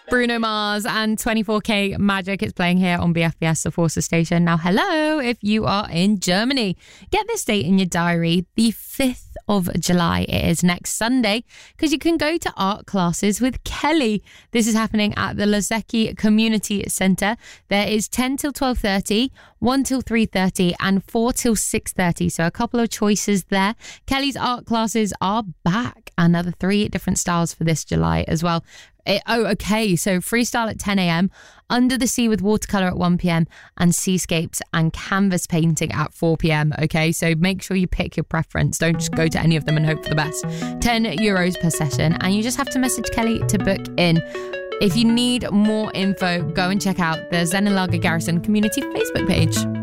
Bruno Mars and 24K Magic. It's playing here on BFBS, the Forces station. Now, hello, if you are in Germany, get this date in your diary, the 5th of July. It is next Sunday, because you can go to art classes with Kelly. This is happening at the Lozecki Community Centre. There is 10 till 12:30, 1 till 3:30 and 4 till 6:30. So a couple of choices there. Kelly's art classes are back. Another 3 different styles for this July as well. So freestyle at 10 a.m, under the sea with watercolour at 1 p.m, and seascapes and canvas painting at 4 p.m. Okay, so make sure you pick your preference. Don't just go to any of them and hope for the best. €10 per session, and you just have to message Kelly to book in. If you need more info, go and check out the Zen and Lager Garrison community Facebook page.